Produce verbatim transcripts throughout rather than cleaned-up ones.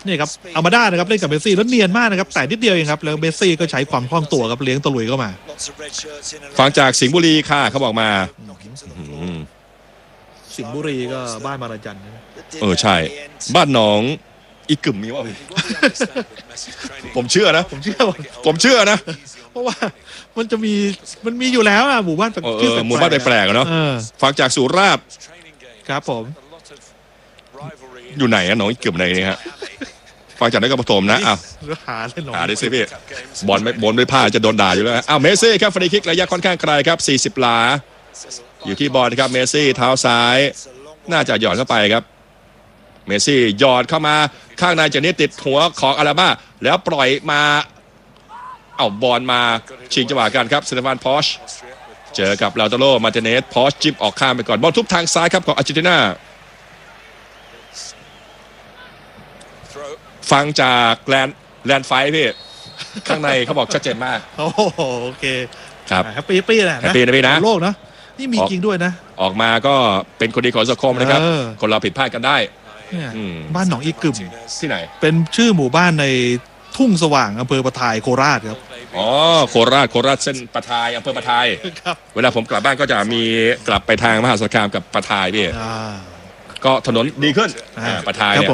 นี่ครับอามาด้านะครับเล่นกับเมสซี่แล้วเนียนมากนะครับแต่นิดเดียวเองครับแล้วเมสซี่ก็ใช้ความคล่องตัวครับเลี้ยงตะลุยเข้ามาฟังจากสิงห์บุรีค่ะเขาบอกมาสิงห์บุรีก็บ้านมาราจันเออใช่บ้านน้องอีกกึ่มมีว่าผมเชื่อนะผมเชื่อผมเชื่อนะเพราะว่ามันจะมีมันมีอยู่แล้วอะหมู่บ้านชื่อหมู่บ้านแปลกๆเนาะฟังจากสุราษฎร์ครับผมอยู่ไหนอะน้องอีกกึ่มไหนเนี่ยฮะฟังจากนักกรปฐมนะอ้าวหาได้หรอหาได้สิพี่บอลไม่บอลไม่พลาดจะโดนด่าอยู่แล้วอ้าวเมสซี่ครับฟรีคิกระยะค่อนข้างไกลครับสี่สิบหลาอยู่ที่บอลครับเมสซี่เท้าซ้ายน่าจะหยอดเข้าไปครับเมสซี่หยอดเข้ามาข้างในจากนี้ติดหัวของอาราบ้าแล้วปล่อยมาเอาบอลมาชิงจังหวะกันครับเซเลวานพอชเจอกับลาโตโรมาร์ติเนสพอชจิ้มออกข้ามไปก่อนบอลทุบทางซ้ายครับของอาร์เจนตินาฟังจากแลนแลนไฟพี่ข้างในเขาบอกชัดเจนมากโอ้โอเคครับแฮปปี้ปี้แหละนะแฮปปี้นะพี่นะโลกนะนี่มีจริงด้วยนะออกมาก็เป็นคนดีของสังคมนะครับคนเราผิดพลาดกันได้บ้านหนองอีกึ่มที่ไหนเป็นชื่อหมู่บ้านในทุ่งสว่างอำเภอปะทายโคราชครับอ๋อโคราชโคราชเส้นปะทายอำเภอปะทายเวลาผมกลับบ้านก็จะมีกลับไปทางมหาสารคามกับปะทายพี่ก็ถนนดีขึ้นปะทายเนี่ย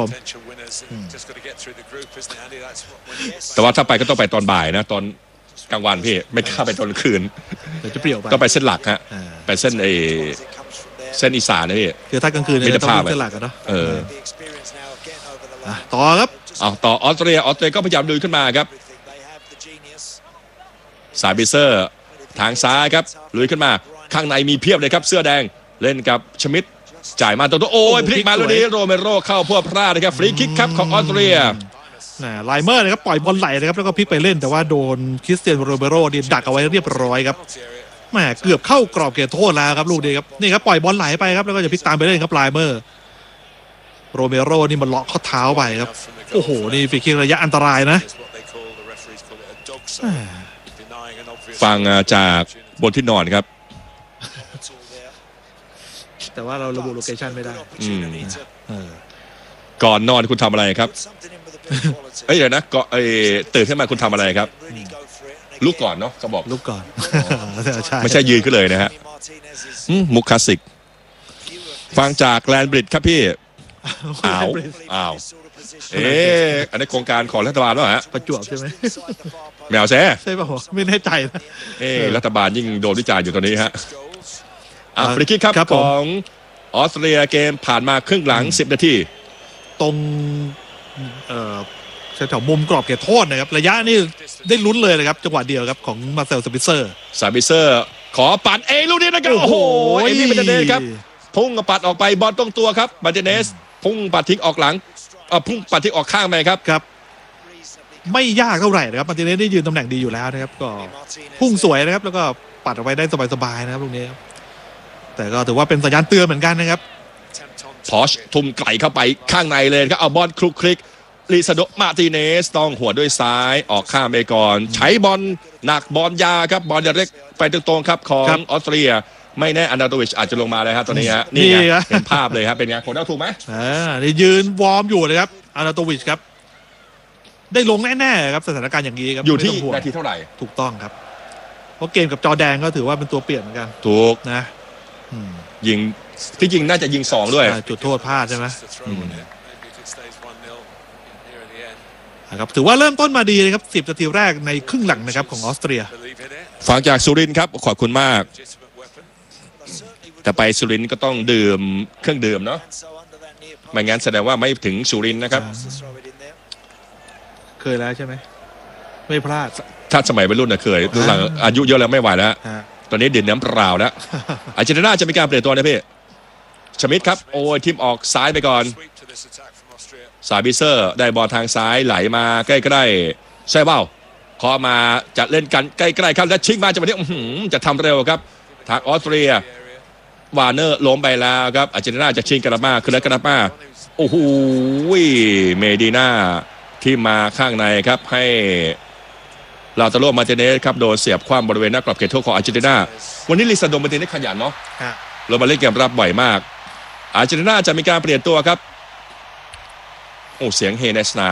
แต่ว่าถ้าไปก็ต้องไปตอนบ่ายนะตอนกลางวันพี่ไม่กล้าไปตอนคืนจะเปรี้ยวไปก็ไปเส้นหลักฮะไปเส้นไอเส้นอีสานนะพี่คือถ้ากลางคืนเนี่ยต้องเส้นหลักกันเนาะเออต่อครับเอาต่อออสเตรียออสเตรียก็พยายามดึงขึ้นมาครับสายบิเซอร์ทางซ้ายครับลุยขึ้นมาข้างในมีเพียบเลยครับเสื้อแดงเล่นกับชมิดจ่ายมาตัวตัวโอ้ยพลิกมาลูกนี้โรเมโรเข้าพวกพลาดนะครับฟรีคิกครับของออสเตรียไลเมอร์นะครับปล่อยบอลไหลนะครับแล้วก็พลิกไปเล่นแต่ว่าโดนคริสเตียนโรเมโรนี่ดักเอาไว้เรียบร้อยครับแหมเกือบเข้ากรอบเขตโทษแล้วครับลูกนี้ครับนี่ครับปล่อยบอลไหลไปครับแล้วก็จะพลิกตามไปเล่นครับไลเมอร์โรเมโรนี่มันเลาะข้อเท้าไปครับโอ้โหนี่ฟรีคิกระยะอันตรายนะฟังจากบนที่นอนครับแต่ว่าเราระบุโลเคชั่นไม่ได้ก่อนนอนคุณทำอะไรครับเอ้ยเดี๋ยวนะก็ไอตื่นขึ้นมาคุณทำอะไรครับลุกก่อนเนาะเขาบอกลุกก่อนไม่ใช่ยืนขึ้นเลยนะฮะมุกคลาสสิกฟังจากแลนบริดครับพี่อ้าวอ้าวเอ๊ะอันนี้โครงการของรัฐบาลป่ะฮะประจวบใช่ไหมแมวแซ่ใช่ป่ะไม่แน่ใจนะเอ๊ะรัฐบาลยิ่งโดนวิจารณ์อยู่ตอนนี้ฮะอ่ะฟรีคิกครับของออสเตรียเกมผ่านมาครึ่งหลังสิบนาทีตรงเอ่อแถวมุมกรอบเขตโทษนะครับระยะนี่ได้ลุ้นเลยนะครับจังหวะเดียวครับของมาเซลซาบิเซอร์ซาบิเซอร์ขอปัดเองลูกนี้นะครับโอ้โหเอมี่มาร์ติเนสครับพุ่งปัดออกไปบอลตรงตัวครับมาร์ติเนสพุ่งปัดทิ้งออกหลังเอ่อพุ่งปัดทิ้งออกข้างไปครับครับไม่ยากเท่าไหร่นะครับมาร์ติเนสได้ยืนตำแหน่งดีอยู่แล้วนะครับก็พุ่งสวยนะครับแล้วก็ปัดออกไปได้สบายๆนะครับลูกนี้แต่ก็ถือว่าเป็นสัญญาณเตือนเหมือนกันนะครับพอชทุ่มไกลเข้าไปข้างในเลยครับเอาบอลคลุกคลิกลิซาโดมาร์ติเนสต้องหัวด้วยซ้ายออกข้ามไปก่อนใช้บอลหนักบอลยาครับบอลเล็กไปตรงๆครับของออสเตรียไม่แน่อันดาโตวิชอาจจะลงมาเลยครับตอนนี้ฮะนี่เห็นภาพเลยครับเป็นไงคนเดาถูกไหมอ่านี่ยืนวอร์มอยู่เลยครับอันดาโตวิชครับได้ลงแน่ๆครับสถานการณ์อย่างนี้ครับอยู่ที่นาทีเท่าไหร่ถูกต้องครับเพราะเกมกับจอแดงก็ถือว่าเป็นตัวเปลี่ยนเหมือนกันถูกนะยิงที่จริงน่าจะยิงสองด้วยจุดโทษพลาดใช่ไหมครับถือว่าเริ่มต้นมาดีเลยครับสิบนาทีแรกในครึ่งหลังนะครับของออสเตรียฟังจากสุรินทร์ครับขอบคุณมากแต่ไปสุรินทร์ก็ต้องดื่มเครื่องดื่มเนาะไม่งั้นแสดงว่าไม่ถึงสุรินทร์นะครับเคยแล้วใช่ไหมไม่พลาดถ้าสมัยวัยรุ่นน่ะเคยรุ่นหลังอายุเยอะแล้วไม่ไหวแล้วตอนนี้ดื่มน้ำเปล่าแล้วอาร์เจนตินาจะมีการเปลี่ยนตัวนะพี่ชมิดครับโอ้ยทีมออกซ้ายไปก่อนซาบิเซอร์ได้บอลทางซ้ายไหลมาใกล้ๆใช่เปล่าขอมาจะเล่นกันใกล้ๆครับและชิงมาจะมาที่จะทำเร็วครับทางออสเตรียวาร์เนอร์ล้มไปแล้วครับอาร์เจนตินาจะชิงกระมาคือแล้วกระมาโอ้โหเมดิน่าที่มาข้างในครับให้ลาตาโรมาร์ติเนสครับโดนเสียบคว้ำบริเวณหน้ากรอบเขตโทษของอาร์เจนตินาวันนี้ลิซาโดมาร์ติเนสขยันเนาะเรามาเล่นเกมรับบ่อยมากอาร์เจนตินาจะมีการเปลี่ยนตัวครับโอ้เสียงเฮในสนาม